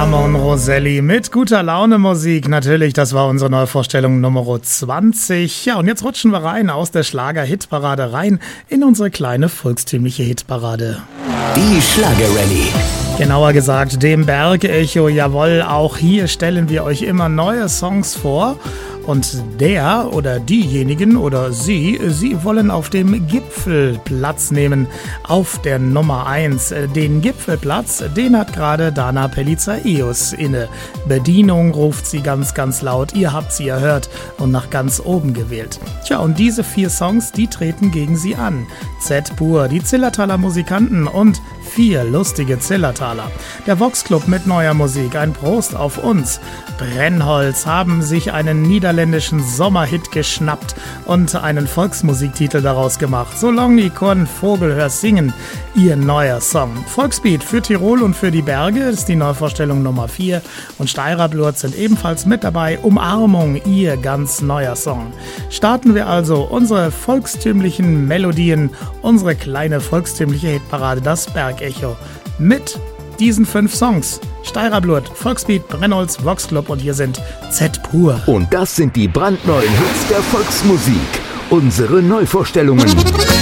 Ramon Roselli mit guter Laune Musik. Natürlich, das war unsere Neuvorstellung Nummer 20. Ja, und jetzt rutschen wir rein aus der Schlager-Hitparade rein in unsere kleine volkstümliche Hitparade. Die Schlager-Rallye. Genauer gesagt, dem Bergecho. Jawohl, auch hier stellen wir euch immer neue Songs vor. Und der oder diejenigen oder sie wollen auf dem Gipfel Platz nehmen, auf der Nummer 1. Den Gipfelplatz, den hat gerade Dana Pelizaeus inne. Bedienung ruft sie ganz, ganz laut, ihr habt sie erhört und nach ganz oben gewählt. Tja, und diese 4 Songs, die treten gegen sie an. Z Pur, die Zillertaler Musikanten und 4 lustige Zillertaler. Der Vox Club mit neuer Musik, ein Prost auf uns. Brennholz haben sich einen niederländischen Sommerhit geschnappt und einen Volksmusiktitel daraus gemacht. So long die Korn Vogel hör singen, ihr neuer Song. Volksbeat für Tirol und für die Berge ist die Neuvorstellung Nummer 4 und Steirer Blurt sind ebenfalls mit dabei. Umarmung, ihr ganz neuer Song. Starten wir also unsere volkstümlichen Melodien, unsere kleine volkstümliche Hitparade, das Bergecho, mit diesen 5 Songs. Steirer Blurt, Volksbeat, Brennholz, Vox Club und hier sind Z Pur. Und das sind die brandneuen Hits der Volksmusik. Unsere Neuvorstellungen.